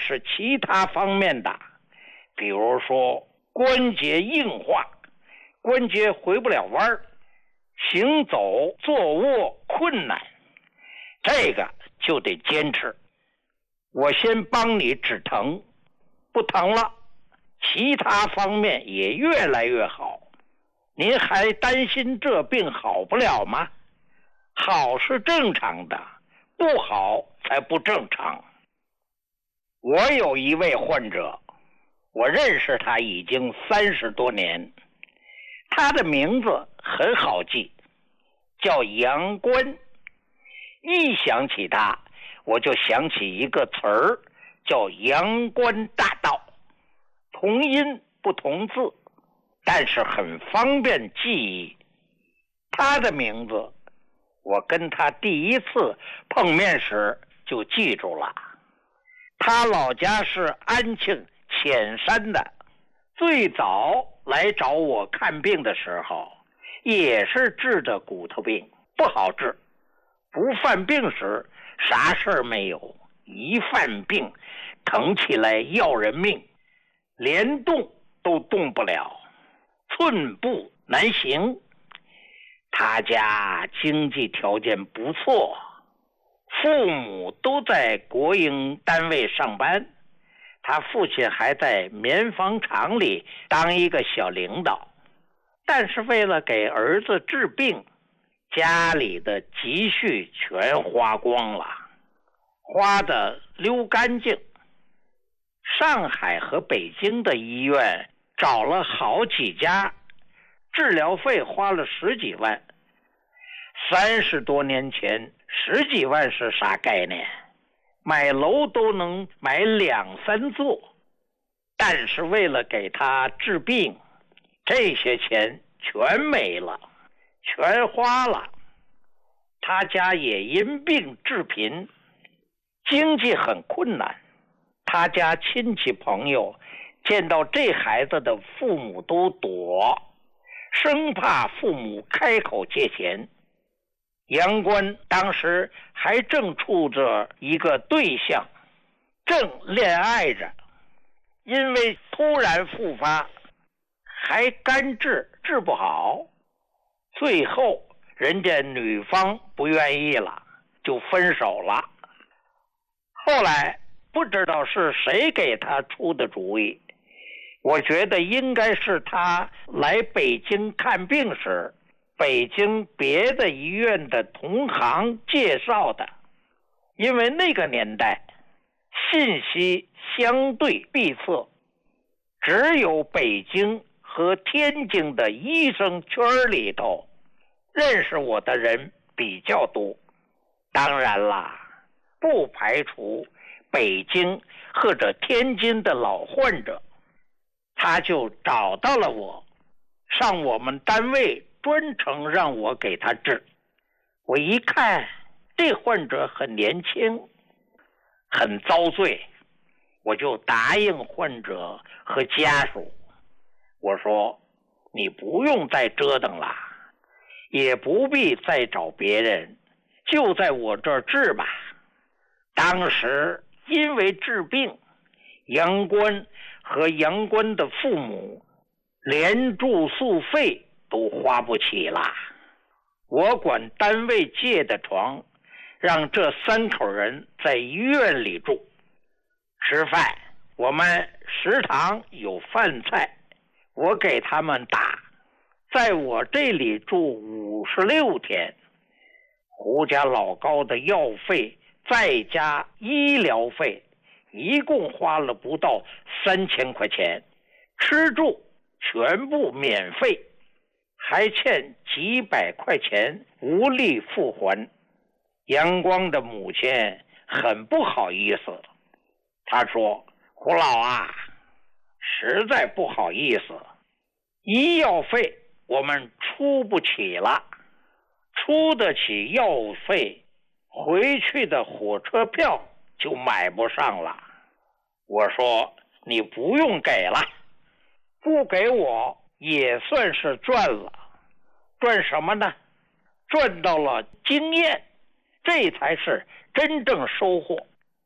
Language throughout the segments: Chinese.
是其他方面的，比如说关节硬化，关节回不了弯儿，行走坐卧困难，这个就得坚持。我先帮你止疼，不疼了，其他方面也越来越好。您还担心这病好不了吗？好是正常的，不好才不正常。我有一位患者，我认识他已经30多年，他的名字很好记，叫杨官。一想起他，我就想起一个词儿，叫阳关大道，同音不同字，但是很方便记忆。他的名字我跟他第一次碰面时就记住了。他老家是安庆潜山的，最早来找我看病的时候也是治的骨头病，不好治。不犯病时啥事儿没有，一犯病疼起来要人命，连动都动不了，寸步难行。他家经济条件不错，父母都在国营单位上班，他父亲还在棉纺厂里当一个小领导。但是为了给儿子治病，家里的积蓄全花光了，花得溜干净。上海和北京的医院找了好几家，治疗费花了10几万。30多年前10几万是啥概念？买楼都能买2、3座。但是为了给他治病，这些钱全没了，全花了。他家也因病致贫，经济很困难。他家亲戚朋友见到这孩子的父母都躲，生怕父母开口借钱。杨官当时还正处着一个对象，正恋爱着，因为突然复发，还干治治不好，最后人家女方不愿意了，就分手了。后来不知道是谁给他出的主意，我觉得应该是他来北京看病时，北京别的医院的同行介绍的。因为那个年代信息相对闭塞，只有北京和天津的医生圈里头认识我的人比较多。当然啦，不排除北京或者天津的老患者。他就找到了我，上我们单位专程让我给他治。我一看这患者很年轻，很遭罪，我就答应患者和家属，我说你不用再折腾了，也不必再找别人，就在我这儿治吧。当时因为治病，杨官和杨官的父母连住宿费都花不起了。我管单位借的床，让这3口人在医院里住。吃饭，我们食堂有饭菜，我给他们打。在我这里住56天，胡家老高的药费再加医疗费，一共花了不到3000块钱，吃住全部免费，还欠几百块钱无力付还。杨光的母亲很不好意思，她说：胡老啊，实在不好意思，医药费我们出不起了，出得起药费，回去的火车票就买不上了。我说你不用给了，不给我也算是赚了。赚什么呢？赚到了经验，这才是真正收获。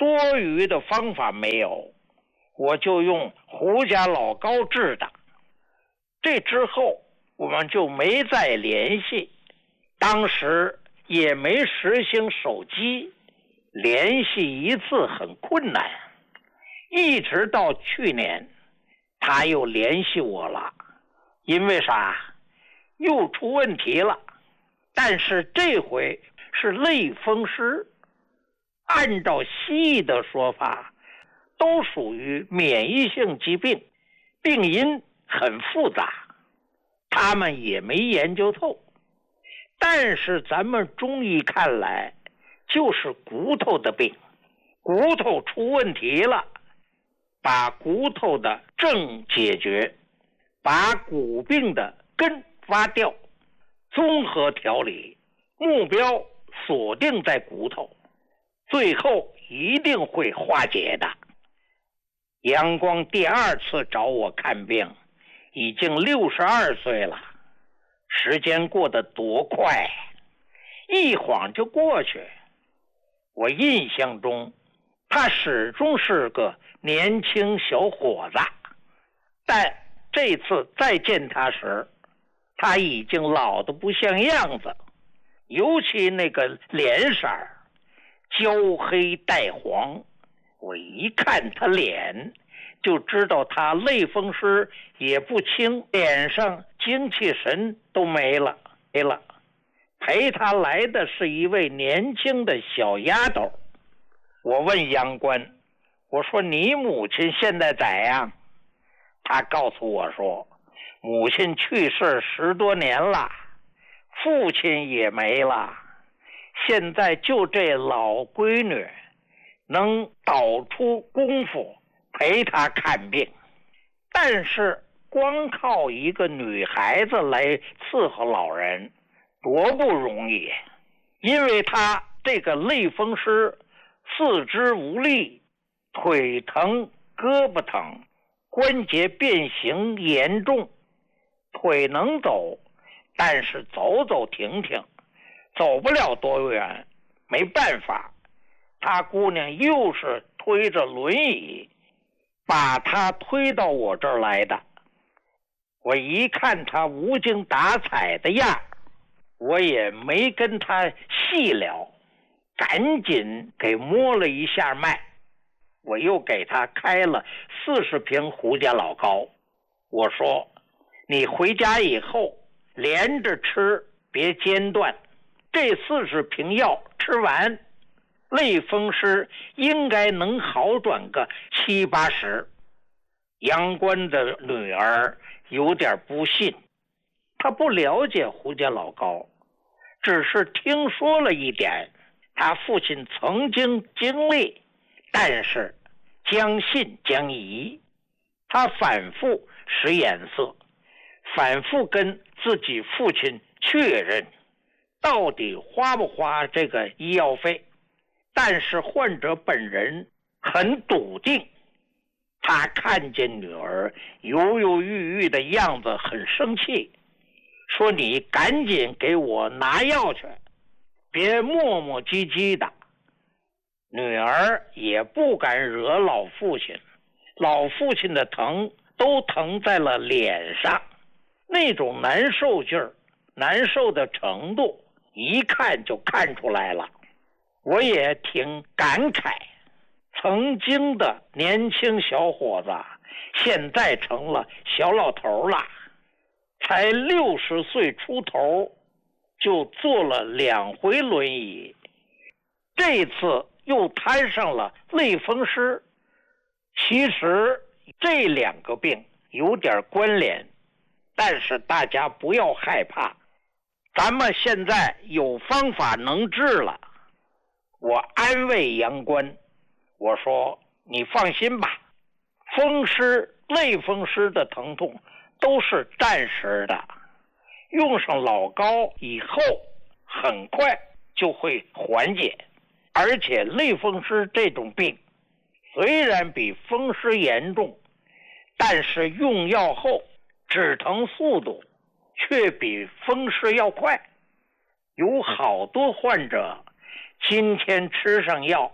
多余的方法没有，我就用胡家老高治的。这之后我们就没再联系，当时也没实行手机，联系一次很困难。一直到去年他又联系我了，因为啥？又出问题了。但是这回是类风湿，按照西医的说法都属于免疫性疾病，病因很复杂，他们也没研究透。但是咱们中医看来就是骨头的病，骨头出问题了，把骨头的症解决，把骨病的根挖掉，综合调理，目标锁定在骨头，最后一定会化解的。杨光第二次找我看病，已经62岁了，时间过得多快，一晃就过去。我印象中他始终是个年轻小伙子，但这次再见他时，他已经老得不像样子，尤其那个脸色焦黑带黄，我一看他脸就知道他类风湿也不轻，脸上精气神都没了。陪他来的是一位年轻的小丫头。我问杨官，我说你母亲现在咋样？他告诉我说，母亲去世10多年了，父亲也没了，现在就这老闺女能倒出功夫陪他看病。但是光靠一个女孩子来伺候老人多不容易，因为她这个类风湿，四肢无力，腿疼胳膊疼，关节变形严重，腿能走，但是走走停停，走不了多远，没办法，她姑娘又是推着轮椅把她推到我这儿来的。我一看她无精打采的样，我也没跟她细聊，赶紧给摸了一下脉，我又给她开了40瓶胡家老膏。我说你回家以后连着吃，别间断，这40瓶药吃完，类风湿应该能好转个70、80%。杨官的女儿有点不信，她不了解胡家老膏，只是听说了一点，他父亲曾经经历，但是将信将疑。他反复使眼色，反复跟自己父亲确认到底花不花这个医药费。但是患者本人很笃定，他看见女儿犹犹豫豫的样子很生气，说你赶紧给我拿药去，别磨磨唧唧的。女儿也不敢惹老父亲，老父亲的疼都疼在了脸上，那种难受劲儿，难受的程度一看就看出来了。我也挺感慨，曾经的年轻小伙子现在成了小老头了，才60岁出头就坐了2回轮椅，这次又摊上了类风湿。其实这2个病有点关联，但是大家不要害怕，咱们现在有方法能治了。我安慰杨官，我说你放心吧，风湿类风湿的疼痛都是暂时的，用上老膏以后很快就会缓解。而且类风湿这种病虽然比风湿严重，但是用药后止疼速度却比风湿要快。有好多患者今天吃上药，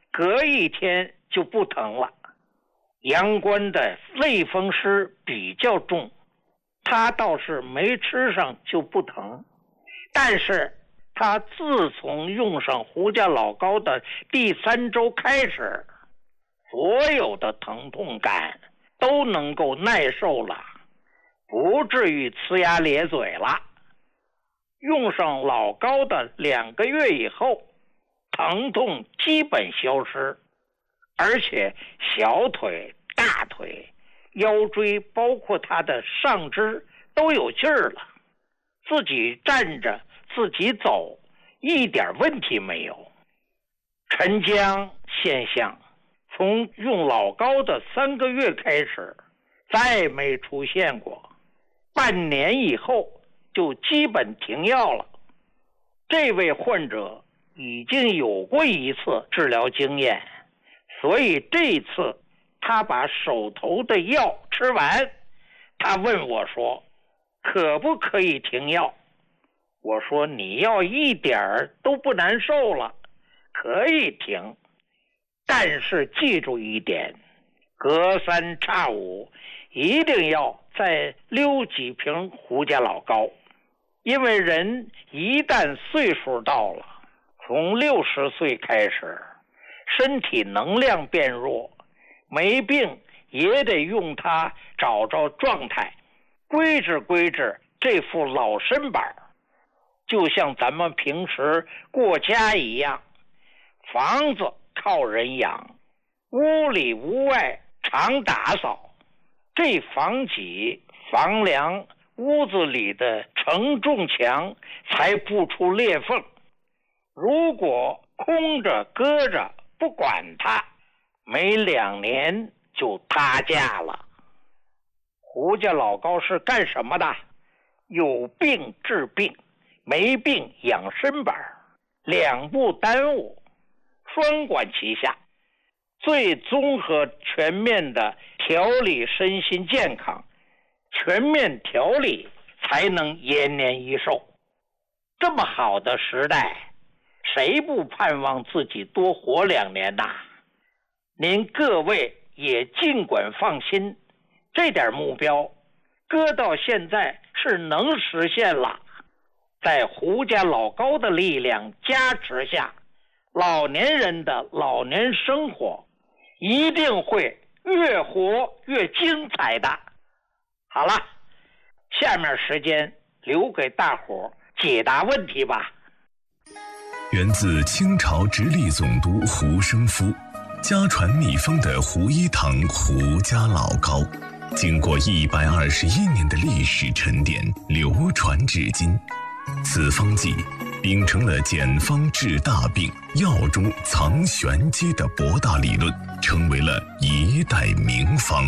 隔一天就不疼了。杨官的类风湿比较重，他倒是没吃上就不疼，但是他自从用上胡家老膏的第3周开始，所有的疼痛感都能够耐受了，不至于呲牙咧嘴了。用上老膏的2个月以后，疼痛基本消失，而且小腿、大腿、腰椎，包括他的上肢都有劲儿了，自己站着自己走一点问题没有。沉僵现象从用老膏的3个月开始再没出现过，半年以后就基本停药了。这位患者已经有过一次治疗经验，所以这次他把手头的药吃完，他问我说可不可以停药。我说你要一点都不难受了，可以停，但是记住一点，隔3差5一定要再溜几瓶胡家老膏。因为人一旦岁数到了，从60岁开始，身体能量变弱，没病也得用它找着状态，规制这副老身板，就像咱们平时过家一样，房子靠人养，屋里屋外常打扫，这房脊房梁屋子里的承重墙才不出裂缝。如果空着搁着不管它，没2年就塌架了。胡家老膏是干什么的？有病治病，没病养身板，2不耽误，双管齐下，最综合全面的调理身心健康，全面调理才能延年益寿。这么好的时代，谁不盼望自己多活2年呐？您各位也尽管放心，这点目标搁到现在是能实现了。在胡家老膏的力量加持下，老年人的老年生活一定会越活越精彩的。好了，下面时间留给大伙解答问题吧。 源自清朝直隶总督胡生夫，家传秘方的胡一堂胡家老膏，经过121年的历史沉淀，流传至今。此方剂秉承了简方治大病、药中藏玄机的博大理论，成为了一代名方。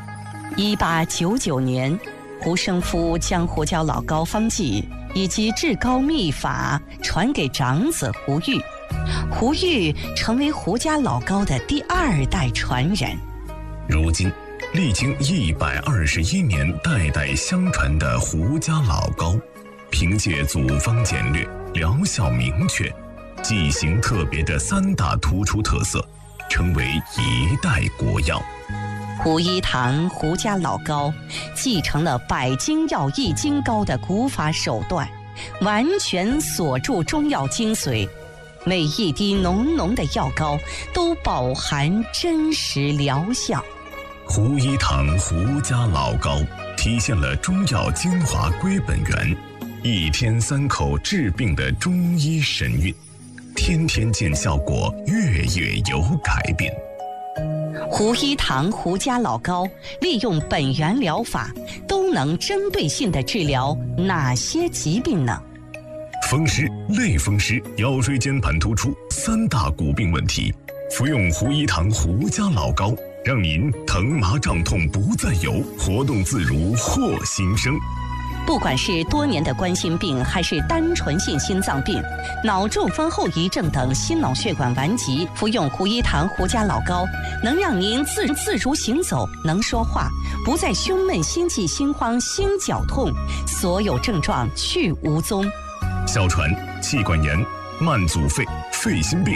1899年，胡生夫将胡椒老膏方剂以及治膏秘法传给长子胡玉，胡玉成为胡家老膏的第2代传人。 如今历经121年代代相传的胡家老膏，凭借组方简略、疗效明确、剂型特别的3大突出特色，成为一代国药。 胡一堂胡家老膏继承了百金药益精膏的古法手段，完全锁住中药精髓，每一滴浓浓的药膏都饱含真实疗效。 胡一堂胡家老膏体现了中药精华归本源，1天3口治病的中医神韵，天天见效果，月月有改变。 胡一堂胡家老膏利用本源疗法，都能针对性地治疗哪些疾病呢？ 风湿、类风湿、腰椎间盘突出3大骨病问题，服用胡一堂胡家老膏，让您疼麻胀痛不再有，活动自如获新生。 不管是多年的冠心病，还是单纯性心脏病、脑中风后遗症等心脑血管顽疾，服用胡一堂胡家老膏，能让您自如行走，能说话，不再胸闷、心悸、心慌、心绞痛，所有症状去无踪。 哮喘、气管炎、慢阻肺、肺心病、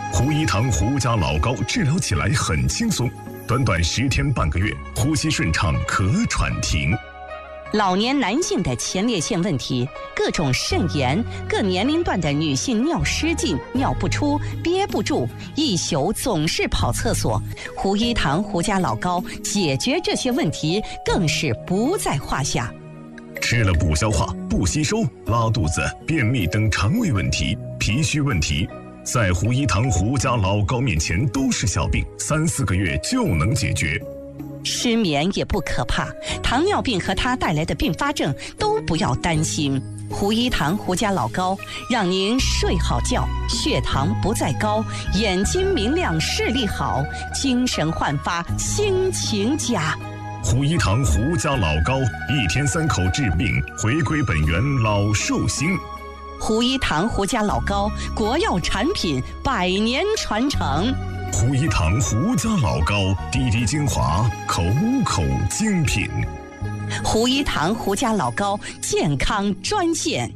胡一堂胡家老高治疗起来很轻松，短短10天半个月，呼吸顺畅，咳喘停。 老年男性的前列腺问题，各种肾炎，各年龄段的女性尿失禁、尿不出、憋不住，一宿总是跑厕所。胡一堂胡家老高解决这些问题更是不在话下。 吃了不消化、不吸收、拉肚子、便秘等肠胃问题、脾虚问题，在胡一堂胡家老高面前都是小病，3、4个月就能解决。 失眠也不可怕，糖尿病和它带来的并发症都不要担心。胡一堂胡家老高让您睡好觉，血糖不再高，眼睛明亮，视力好，精神焕发，心情佳。 胡一堂胡家老高，1天3口治病，回归本源老寿星。 胡一堂胡家老高，国药产品，100年传承。 胡一堂胡家老高，滴滴精华，口口精品。 胡一堂胡家老高健康专线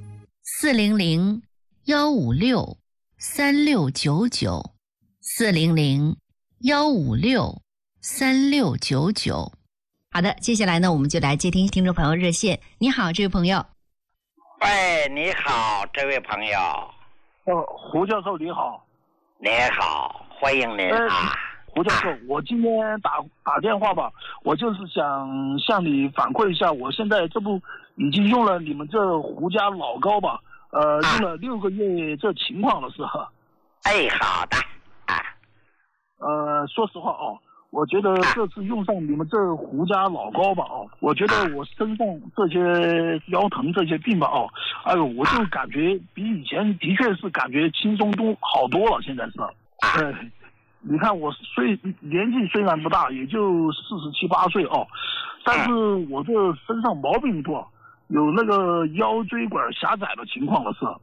：400-156-3699，400-156-3699。好的，接下来呢，我们就来接听听众朋友热线。你好，这位朋友。 喂，你好，这位朋友。 胡教授你好。 你好，欢迎您啊。 胡教授，我今天打电话吧，我就是想向你反馈一下，我现在这不已经用了你们这胡家老高吧，用了6个月这情况了是吧？ 哎，好的。 说实话我觉得这次用上你们这胡家老高吧我觉得我身上这些腰疼这些病吧哎呦，我就感觉比以前的确是感觉轻松多好多了，现在是。你看我年纪虽然不大，也就47、8岁但是我这身上毛病多，有那个腰椎管狭窄的情况了是。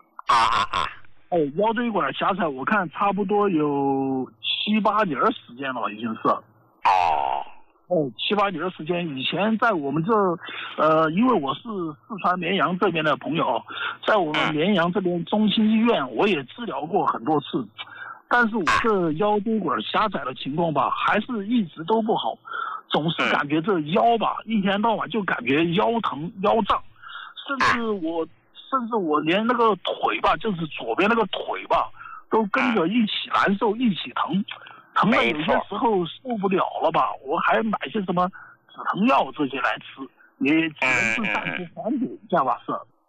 腰椎管狭窄，我看差不多有7、8年时间了，已经是。7、8年时间。以前在我们这，因为我是四川绵阳这边的朋友，在我们绵阳这边中心医院，我也治疗过很多次，但是我这腰椎管狭窄的情况吧，还是一直都不好，总是感觉这腰吧，一天到晚就感觉腰疼、腰胀，甚至我连那个腿吧，就是左边那个腿吧，都跟着一起难受，一起疼，疼的有些时候受不了了吧，我还买些什么止疼药这些来吃，也只能是暂时缓解一下吧，是。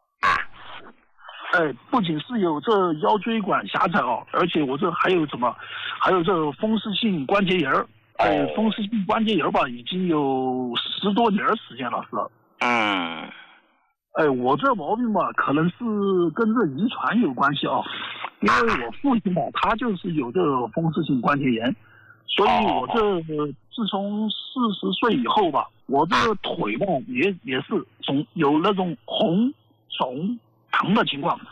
不仅是有这腰椎管狭窄而且我这还有这风湿性关节炎风湿性关节炎吧，已经有10多年时间了，是。我这毛病吧，可能是跟这遗传有关系因为我父亲吧，他就是有这个风湿性关节炎，所以我这自从40岁以后吧，我这个腿吧也是有那种红肿疼的情况。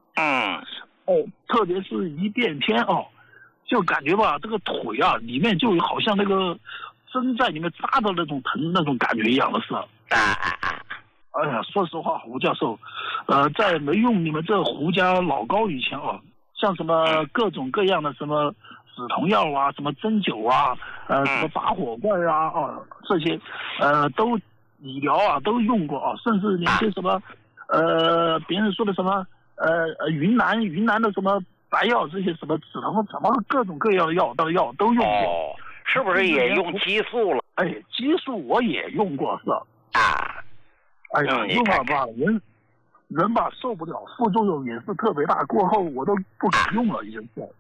特别是一变天就感觉吧，这个腿啊里面就好像那个针在里面扎的那种疼那种感觉一样的是。哎呀，说实话，胡教授，在没用你们这胡家老高以前像什么各种各样的什么止疼药啊，什么针灸啊，什么拔火罐啊，这些，都理疗啊都用过甚至连些什么，别人说的什么，云南的什么白药这些什么止疼什么各种各样的药都用过。 是不是也用激素了？ 激素我也用过是。哎呀，用了吧，人吧受不了，副作用也是特别大，过后我都不敢用了，已经是。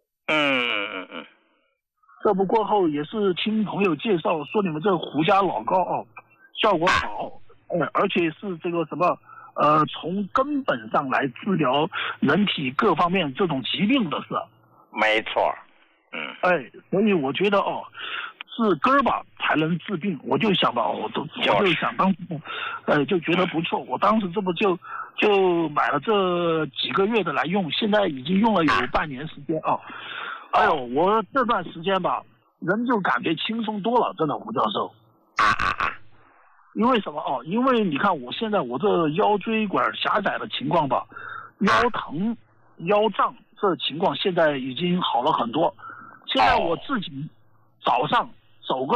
这不过后也是听朋友介绍说你们这胡家老高效果好，而且是这个什么从根本上来治疗人体各方面这种疾病的是。 没错。 所以我觉得是根儿吧才能治病，我就想吧，我就想当时，就觉得不错。我当时这不就买了这几个月的来用，现在已经用了有半年时间哎呦，我这段时间吧，人就感觉轻松多了，真的，胡教授。因为什么因为你看我现在我这腰椎管狭窄的情况吧，腰疼、腰胀， 这情况现在已经好了很多。现在我自己早上走个